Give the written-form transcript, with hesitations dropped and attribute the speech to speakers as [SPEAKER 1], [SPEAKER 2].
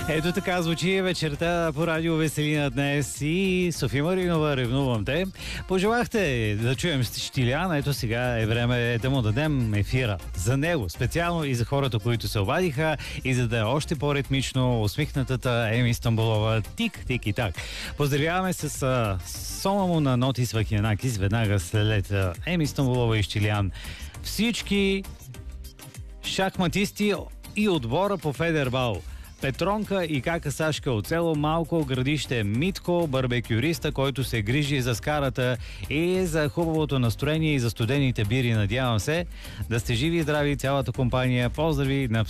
[SPEAKER 1] Ето така звучи вечерта по радио Веселина днес и София Маринова, ревнувам те. Пожелахте да чуем Щилян, ето сега е време да му дадем ефира за него, специално и за хората, които се обадиха и за да е още по-ритмично усмихнатата Еми Стамболова тик-тик и так. Поздравяваме с сома му на Нотис Вакианакис веднага след Еми Стамболова и Щилян. Всички шахматисти и отбора по федербал. Петронка и кака Сашка от село Малко градище, Митко, барбекюриста, който се грижи за скарата и за хубавото настроение и за студените бири. Надявам се да сте живи и здрави цялата компания. Поздрави на